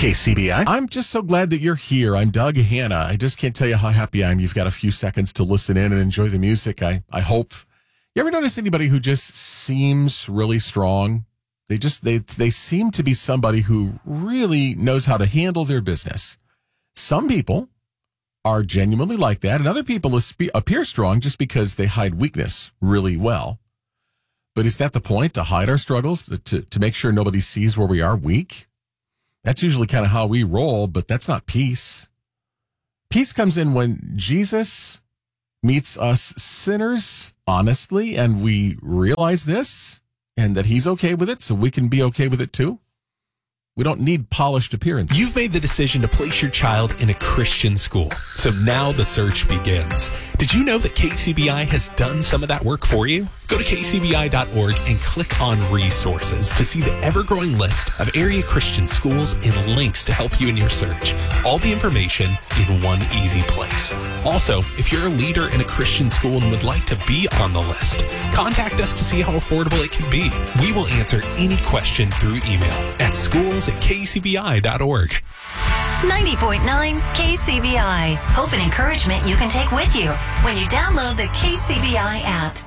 KCBI. I'm just so glad that you're here. I'm Doug Hanna. I just can't tell you how happy I am. You've got a few seconds to listen in and enjoy the music. I hope. You ever notice anybody who just seems really strong? They seem to be somebody who really knows how to handle their business. Some people are genuinely like that, and other people appear strong just because they hide weakness really well. But is that the point, to hide our struggles, to make sure nobody sees where we are weak? That's usually kind of how we roll, but that's not peace. Peace comes in when Jesus meets us sinners honestly, and we realize this, and that he's okay with it, so we can be okay with it too. We don't need polished appearances. You've made the decision to place your child in a Christian school, so now the search begins. Did you know that KCBI has done some of that work for you? Go to kcbi.org and click on resources to see the ever-growing list of area Christian schools and links to help you in your search. All the information in one easy place. Also, if you're a leader in a Christian school and would like to be on the list, contact us to see how affordable it can be. We will answer any question through email at schools@kcbi.org. 90.9 KCBI. Hope and encouragement you can take with you when you download the KCBI app.